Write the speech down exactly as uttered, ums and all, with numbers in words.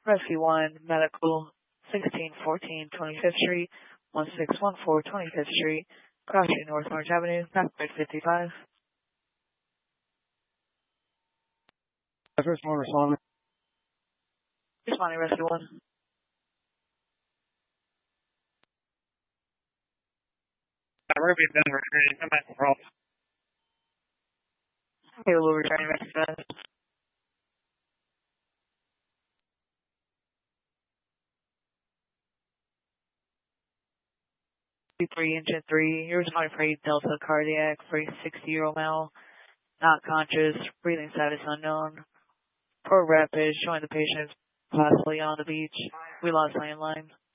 Rescue one, medical, sixteen fourteen twenty-fifth Street, one six one four twenty-fifth Street, crossing North Orange Avenue, Backbridge fifty-five. First one responding. Responding Rescue one. Ruby Denver, come back to Ross. Okay, we'll return Rescue five. three engine three, you're responding for a Delta cardiac for a sixty-year-old male, not conscious, breathing status unknown. Port Rapid, showing the patient possibly on the beach. We lost landline.